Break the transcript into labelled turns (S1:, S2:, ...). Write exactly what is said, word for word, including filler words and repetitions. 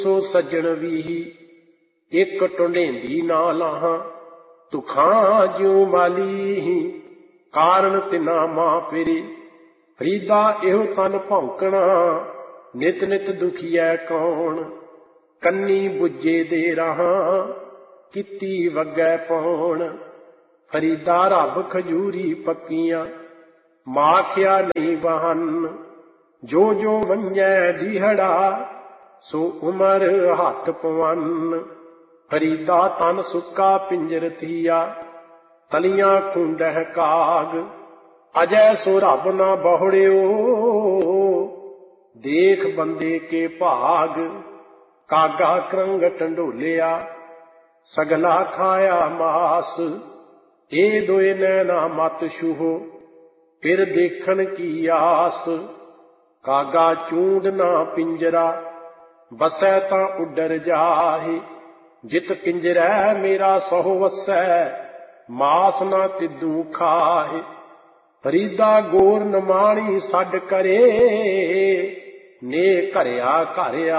S1: ਸੋ ਸੱਜਣ ਵੀਹੀ ਇੱਕ ਟੁੰਡੇਂਦੀ ਨਾ ਲਾਹਾਂ, ਤੁਖਾਂ ਜਿਉ ਮਾਲੀ ਕਾਰਨ ਤਿਨਾ ਮਾਂ ਪੇਰੀ। ਫਰੀਦਾ ਇਹੋ ਤਨ ਭੌਂਕਣਾ, ਨਿਤ ਨਿਤ ਦੁਖੀਐ ਕੌਣ। ਕੰਨੀ ਬੁੱਝੇ ਦੇ ਰਾਹਾਂ, ਕੀਤੀ ਵੱਗੈ ਪੌਣ। ਫਰੀਦਾ ਰੱਬ ਖਜੂਰੀ ਪੱਕੀਆਂ, ਮਾਖਿਆ ਨਹੀਂ ਬਹਨ। ਜੋ ਜੋ ਵੰਝੈ ਦੀਹੜਾ, ਸੋ ਉਮਰ ਹੱਥ ਪਵਨ। ਫਰੀਦਾ ਤਨ ਸੁੱਕਾ ਪਿੰਜਰ ਥੀਆ, ਤਲੀਆਂ ਖੁੰਡਹਿ ਕਾਗ। ਅਜੈ ਸੋ ਰੱਬ ਨਾ ਬਹੁੜਿਓ, ਦੇਖ ਬੰਦੇ ਕੇ ਭਾਗ। ਕਾਗਾ ਕਰੰਗ ਟੰਡੋਲਿਆ, ਸਗਲਾ ਖਾਇਆ ਮਾਸ। ਇਹ ਦੋਏ ਨੈਣਾ ਮਤ ਛੂਹੋ, ਫਿਰ ਦੇਖਣ ਕੀ ਆਸ। ਕਾਗਾ ਚੂੰਡ ਨਾ ਪਿੰਜਰਾ, ਬਸੈ ਤਾਂ ਉੱਡਰ ਜਾਹੇ। ਜਿਤ ਪਿੰਜਰੈ ਮੇਰਾ ਸਹੁ ਵਸੈ, ਮਾਸ ਨਾ ਤਿੱਦੂ ਖਾਹੇ। ਫਰੀਦਾ ਗੋਰ ਨਮਾਣੀ ਛੱਡ ਕਰੇ, ਨੇ ਘਰਿਆ ਘਰ